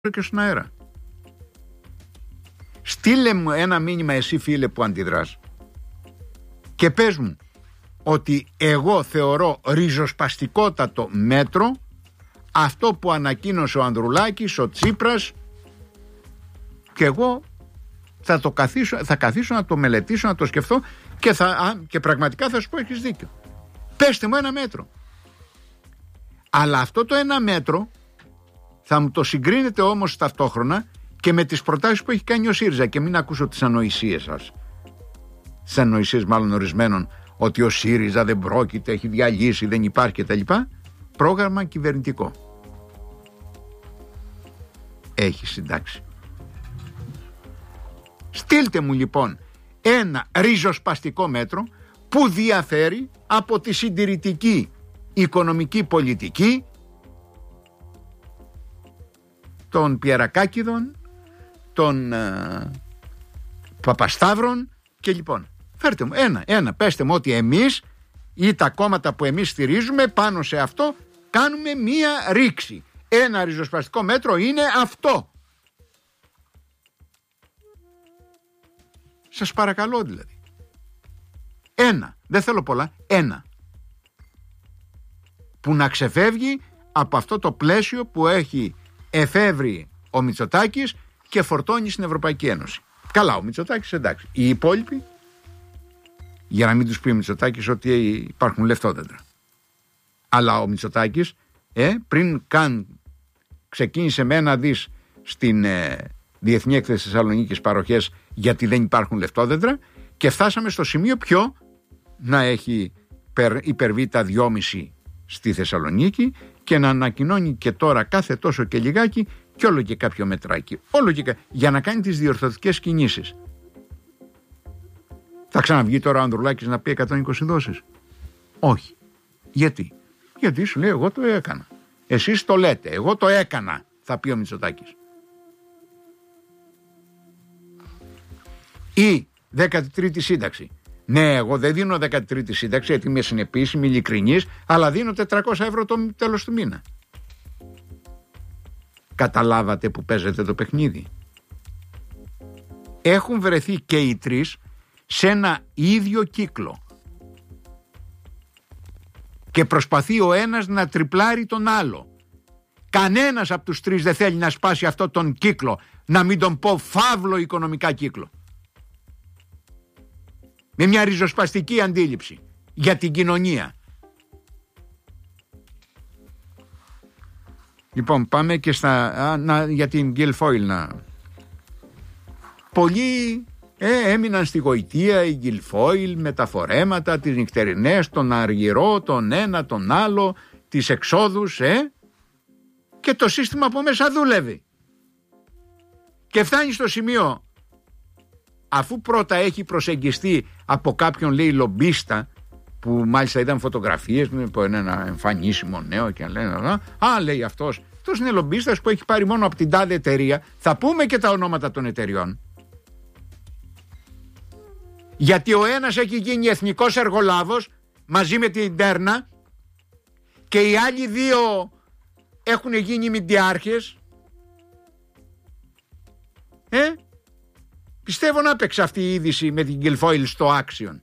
και στον αέρα. Στείλε μου ένα μήνυμα εσύ φίλε που αντιδράς και πες μου ότι εγώ θεωρώ ριζοσπαστικότατο μέτρο αυτό που ανακοίνωσε ο Ανδρουλάκης, ο Τσίπρας, και εγώ θα καθίσω να το μελετήσω, να το σκεφτώ και πραγματικά θα σου πω έχεις δίκιο. Πέστε μου ένα μέτρο. Αλλά αυτό το ένα μέτρο θα μου το συγκρίνετε όμως ταυτόχρονα και με τις προτάσεις που έχει κάνει ο ΣΥΡΙΖΑ, και μην ακούσω τις ανοησίες σας. Τις ανοησίες μάλλον ορισμένων ότι ο ΣΥΡΙΖΑ δεν πρόκειται, έχει διαλύσει, δεν υπάρχει κτλ. Πρόγραμμα κυβερνητικό έχει συντάξει. Στείλτε μου λοιπόν ένα ριζοσπαστικό μέτρο που διαφέρει από τη συντηρητική οικονομική πολιτική των Πιερακάκηδων, των Παπασταύρων και λοιπόν. Φέρτε μου ένα, πέστε μου ότι εμείς ή τα κόμματα που εμείς στηρίζουμε πάνω σε αυτό κάνουμε μία ρήξη. Ένα ριζοσπαστικό μέτρο είναι αυτό. Σας παρακαλώ δηλαδή. Ένα, δεν θέλω πολλά, ένα. Που να ξεφεύγει από αυτό το πλαίσιο που έχει εφεύρει ο Μητσοτάκης και φορτώνει στην Ευρωπαϊκή Ένωση. Καλά, ο Μητσοτάκης εντάξει. Οι υπόλοιποι, για να μην τους πει ο Μητσοτάκης ότι υπάρχουν λεφτόδεντρα. Αλλά ο Μητσοτάκης πριν καν ξεκίνησε με ένα δις στην Διεθνή Έκθεση Θεσσαλονίκης παροχές γιατί δεν υπάρχουν λεφτόδεντρα και φτάσαμε στο σημείο ποιο να έχει υπερβεί τα 2,5 στη Θεσσαλονίκη και να ανακοινώνει και τώρα κάθε τόσο και λιγάκι και όλο και κάποιο μετράκι. Για να κάνει τις διορθωτικές κινήσεις. Θα ξαναβγεί τώρα ο Ανδρουλάκης να πει 120 δόσεις? Όχι. Γιατί? Γιατί σου λέει εγώ το έκανα. Εσείς το λέτε, εγώ το έκανα, θα πει ο Μητσοτάκης. Ή 13η σύνταξη. Ναι, εγώ δεν δίνω 13η σύνταξη γιατί είμαι συνεπής, είμαι ειλικρινής, αλλά δίνω 400 ευρώ το τέλος του μήνα. Καταλάβατε που παίζετε το παιχνίδι? Έχουν βρεθεί και οι τρεις σε ένα ίδιο κύκλο και προσπαθεί ο ένας να τριπλάρει τον άλλο. Κανένας από τους τρεις δεν θέλει να σπάσει αυτό τον κύκλο, να μην τον πω φαύλο οικονομικά κύκλο. Με μια ριζοσπαστική αντίληψη για την κοινωνία. Λοιπόν, πάμε και για την Guilfoyle. Πολλοί έμειναν στη γοητεία, η Guilfoyle με τα φορέματα, τις νυχτερινές, τον αργυρό, τον ένα, τον άλλο, τις εξόδους, και το σύστημα από μέσα δούλευε. Και φτάνει στο σημείο, αφού πρώτα έχει προσεγγιστεί από κάποιον λέει λομπίστα, που μάλιστα είδαν φωτογραφίες με ένα εμφανίσιμο νέο και λένε λέει αυτός είναι λομπίστας που έχει πάρει μόνο από την τάδε εταιρεία. Θα πούμε και τα ονόματα των εταιριών. Γιατί ο ένας έχει γίνει εθνικός εργολάβος μαζί με την Τέρνα και οι άλλοι δύο έχουν γίνει μηντιάρχες. Πιστεύω να παίξει αυτή η είδηση με την Guilfoyle στο Action.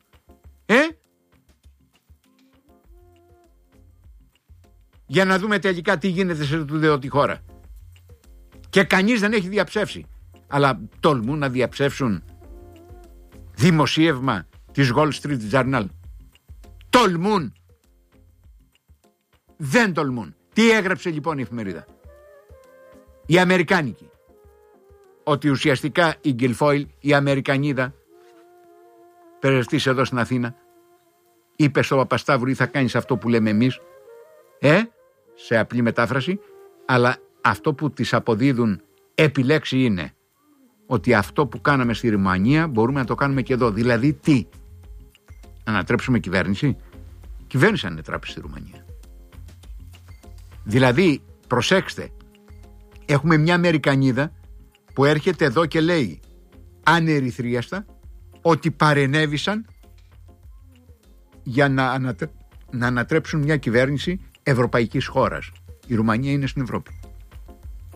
Για να δούμε τελικά τι γίνεται σε τούτη χώρα. Και κανείς δεν έχει διαψεύσει. Αλλά τολμούν να διαψεύσουν δημοσίευμα της Wall Street Journal? Τολμούν? Δεν τολμούν. Τι έγραψε λοιπόν η εφημερίδα? Η αμερικάνικη. Ότι ουσιαστικά η Guilfoyle, η Αμερικανίδα, περαστής εδώ στην Αθήνα, είπε στο Παπασταύρου ή θα κάνεις αυτό που λέμε εμείς, σε απλή μετάφραση, αλλά αυτό που τις αποδίδουν επιλέξει είναι ότι αυτό που κάναμε στη Ρουμανία μπορούμε να το κάνουμε και εδώ. Δηλαδή τι? Να ανατρέψουμε κυβέρνηση? Κυβέρνηση ανετράπησε στη Ρουμανία. Δηλαδή, προσέξτε, έχουμε μια Αμερικανίδα που έρχεται εδώ και λέει ανερυθρίαστα ότι παρενέβησαν για να ανατρέψουν μια κυβέρνηση ευρωπαϊκής χώρας. Η Ρουμανία είναι στην Ευρώπη.